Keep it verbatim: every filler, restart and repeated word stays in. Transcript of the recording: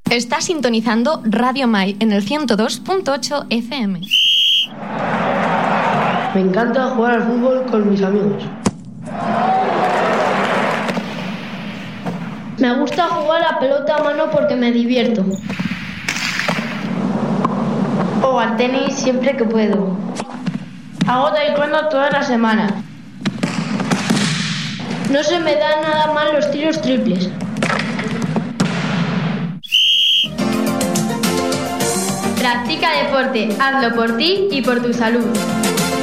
Está sintonizando Radio Mai en el ciento dos punto ocho F M. Me encanta jugar al fútbol con mis amigos. Me gusta jugar a pelota a mano porque me divierto. O al tenis siempre que puedo. Hago taekwondo toda la semana. No se me dan nada mal los tiros triples. Practica deporte, hazlo por ti y por tu salud.